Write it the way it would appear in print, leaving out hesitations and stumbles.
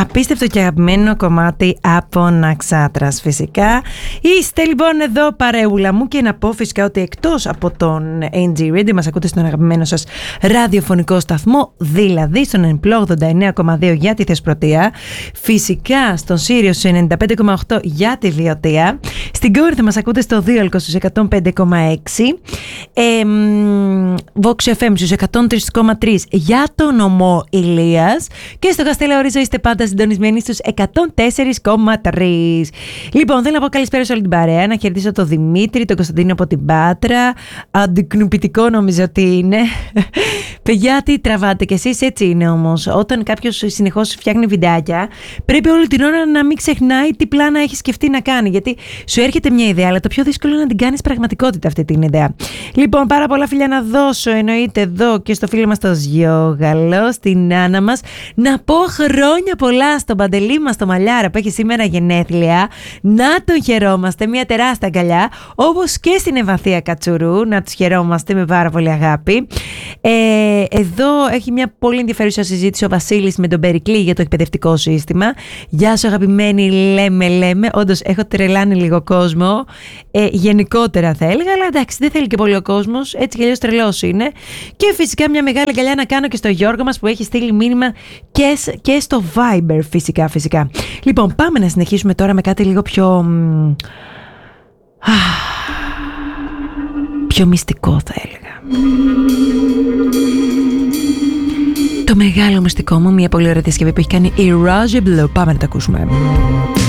Απίστευτο και αγαπημένο κομμάτι από Ναξάτρας φυσικά. Είστε λοιπόν εδώ παρεούλα μου και να πω φυσικά ότι εκτός από τον NG Radio μας ακούτε στον αγαπημένο σας ραδιοφωνικό σταθμό, δηλαδή στον Εμπλό 89,2 για τη Θεσπρωτεία, φυσικά στον Sirius 95,8 για τη Βιωτία, στην Κόρινθο μας ακούτε στο Δίολκο στους 105,6, Vox FM στους 103,3 για το νομό Ηλίας και στο Καστελαιορίζο είστε πάντα συντονισμένοι στους 104,3. Λοιπόν, θέλω να πω καλησπέρα σε όλη την παρέα, να χαιρετήσω τον Δημήτρη, τον Κωνσταντίνο από την Πάτρα. Αντικνουπητικό νομίζω ότι είναι. Παιδιά, τι τραβάτε κι εσείς, έτσι είναι όμως. Όταν κάποιος συνεχώς φτιάχνει βιντεάκια, πρέπει όλη την ώρα να μην ξεχνάει τι πλάνα έχει σκεφτεί να κάνει. Γιατί σου έρχεται μια ιδέα, αλλά το πιο δύσκολο είναι να την κάνεις πραγματικότητα αυτή την ιδέα. Λοιπόν, πάρα πολλά φιλιά να δώσω, εννοείται εδώ και στο φίλο μας το Σγιόγαλο, στην Άννα μας. Να πω χρόνια πολλά στον Παντελή μας, το Μαλιάρα, που έχει σήμερα γενέθλια. Να τον χαιρόμαστε, μια τεράστια αγκαλιά. Όπως και στην Ευαθία Κατσουρού, να τους χαιρόμαστε με πάρα πολύ αγάπη. Εδώ έχει μια πολύ ενδιαφέρουσα συζήτηση ο Βασίλης με τον Περικλή για το εκπαιδευτικό σύστημα. Γεια σου αγαπημένοι, λέμε. Όντως έχω τρελάνει λίγο κόσμο. Γενικότερα θα έλεγα, αλλά εντάξει, δεν θέλει και πολύ ο κόσμος. Έτσι κι αλλιώς τρελός είναι. Και φυσικά μια μεγάλη αγκαλιά να κάνω και στο Γιώργο μας που έχει στείλει μήνυμα και στο Viber φυσικά. Λοιπόν, πάμε να συνεχίσουμε τώρα με κάτι λίγο πιο μυστικό θα έλεγα. Το μεγάλο μυστικό μου, μια πολύ ωραία διασκευή που έχει κάνει η Roger Blue. Πάμε να τα ακούσουμε.